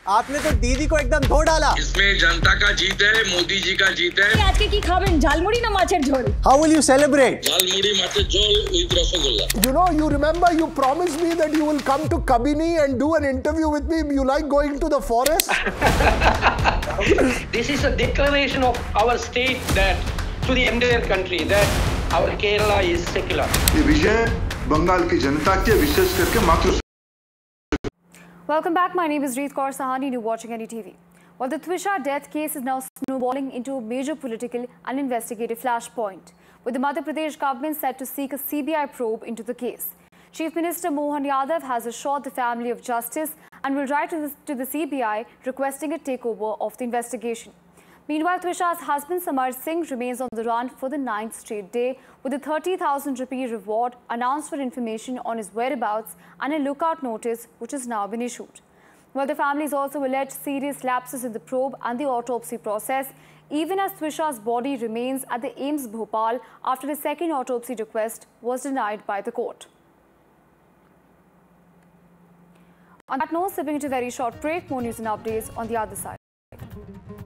आपने तो दीदी को एकदम धो डाला। इसमें जनता का जीत है, मोदी जी का जीत है। आज के की खावें झालमुड़ी ना माछेर झोल। How will you celebrate? Jhalmuri माछेर झोल with rasgulla. You know, you remember you promised me that you will come to Kabini and do an interview with me. You like going to the forest? This is a declaration of our state that to the entire country that our Kerala is secular. ये विजय बंगाल की जनता के विशेष करके मातृ। Welcome back. My name is Reet Kaur Sahani and you're watching NDTV. Well, the Twisha death case is now snowballing into a major political and investigative flashpoint, with the Madhya Pradesh government set to seek a CBI probe into the case. Chief Minister Mohan Yadav has assured the family of justice and will write to the CBI requesting a takeover of the investigation. Meanwhile, Twisha's husband Samar Singh remains on the run for the 9th straight day, with a 30,000 rupee reward announced for information on his whereabouts and a lookout notice which has now been issued. While the family has also alleged serious lapses in the probe and the autopsy process, even as Twisha's body remains at the AIIMS Bhopal after the second autopsy request was denied by the court. On that note, sipping into a very short break, more news and updates on the other side.